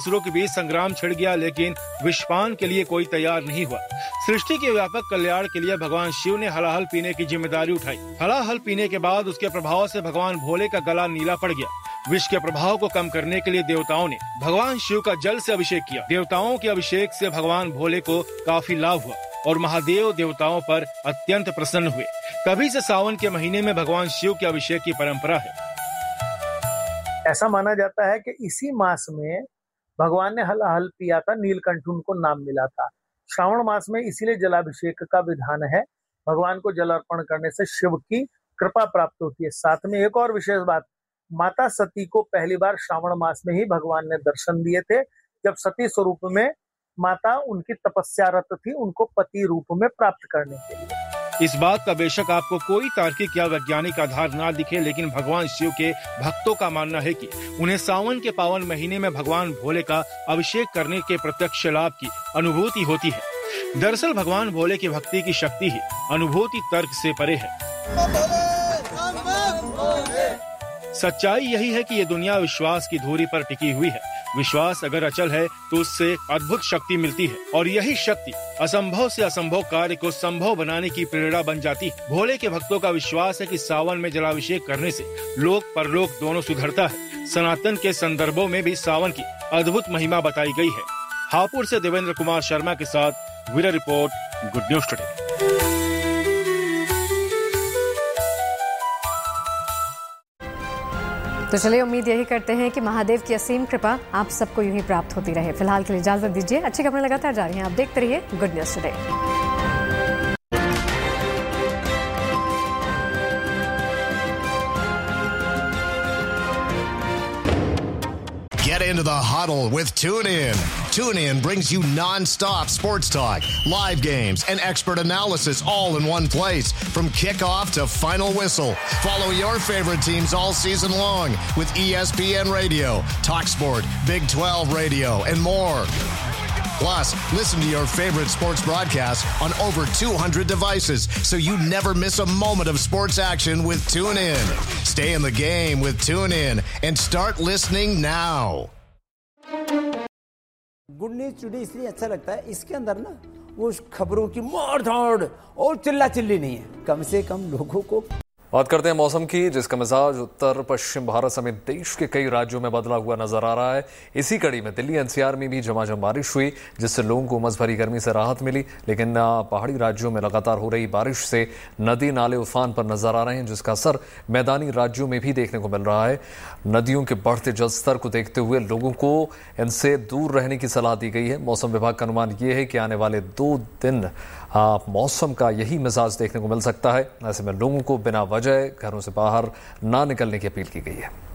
असुरों के बीच संग्राम छिड़ गया, लेकिन विषपान के लिए कोई तैयार नहीं हुआ। सृष्टि के व्यापक कल्याण के लिए भगवान शिव ने हलाहल पीने की जिम्मेदारी उठाई। हलाहल पीने के बाद उसके प्रभाव से भगवान भोले का गला नीला पड़ गया। विष के प्रभाव को कम करने के लिए देवताओं ने भगवान शिव का जल से अभिषेक किया। देवताओं के अभिषेक से भगवान भोले को काफी लाभ हुआ और महादेव देवताओं पर अत्यंत प्रसन्न हुए। तभी से सावन के महीने में भगवान शिव के अभिषेक की परंपरा है। ऐसा माना जाता है कि इसी मास में भगवान ने हलाहल पिया था, नीलकंठ उनको नाम मिला था। श्रावण मास में इसीलिए जलाभिषेक का विधान है। भगवान को जल अर्पण करने से शिव की कृपा प्राप्त होती है। साथ में एक और विशेष बात, माता सती को पहली बार श्रावण मास में ही भगवान ने दर्शन दिए थे, जब सती स्वरूप में माता उनकी तपस्यारत थी, उनको पति रूप में प्राप्त करने के लिए। इस बात का बेशक आपको कोई तार्किक या वैज्ञानिक आधार ना दिखे, लेकिन भगवान शिव के भक्तों का मानना है कि उन्हें सावन के पावन महीने में भगवान भोले का अभिषेक करने के प्रत्यक्ष लाभ की अनुभूति होती है। दरअसल भगवान भोले की भक्ति की शक्ति ही अनुभूति तर्क से परे है। सच्चाई यही है कि ये दुनिया विश्वास की धुरी पर टिकी हुई है। विश्वास अगर अचल है तो उससे अद्भुत शक्ति मिलती है और यही शक्ति असंभव से असंभव कार्य को संभव बनाने की प्रेरणा बन जाती है। भोले के भक्तों का विश्वास है कि सावन में जलाभिषेक करने से लोक परलोक दोनों सुधरता है। सनातन के संदर्भों में भी सावन की अद्भुत महिमा बताई गई है। हापुड़ से देवेंद्र कुमार शर्मा के साथ bureau report, good news today. तो चलिए उम्मीद यही करते हैं कि महादेव की असीम कृपा आप सबको यूं ही प्राप्त होती रहे। फिलहाल के लिए इजाजत दीजिए। अच्छी खबरें लगातार जारी हैं, आप देखते रहिए good news today. Get into the huddle with TuneIn. TuneIn brings you non-stop sports talk, live games, and expert analysis all in one place. From kickoff to final whistle, follow your favorite teams all season long with ESPN Radio, TalkSport, Big 12 Radio, and more. Plus, listen to your favorite sports broadcasts on over 200 devices, so you never miss a moment of sports action with TuneIn. Stay in the game with TuneIn and start listening now. Good news today इसलिए अच्छा लगता है, इसके अंदर ना वो खबरों की मार धाड़ और चिल्ला चिल्ली नहीं है, कम से कम लोगों को। बात करते हैं मौसम की, जिसका मिजाज उत्तर पश्चिम भारत समेत देश के कई राज्यों में बदला हुआ नजर आ रहा है। इसी कड़ी में दिल्ली एनसीआर में भी झमाझम बारिश हुई, जिससे लोगों को उमस भरी गर्मी से राहत मिली। लेकिन पहाड़ी राज्यों में लगातार हो रही बारिश से नदी नाले उफान पर नजर आ रहे हैं, जिसका असर मैदानी राज्यों में भी देखने को मिल रहा है। नदियों के बढ़ते जलस्तर को देखते हुए लोगों को इनसे दूर रहने की सलाह दी गई है। मौसम विभाग का अनुमान यह है कि आने वाले 2 दिन मौसम का यही मिजाज देखने को मिल सकता है। ऐसे में लोगों को बिना वजह घरों से बाहर ना निकलने की अपील की गई है।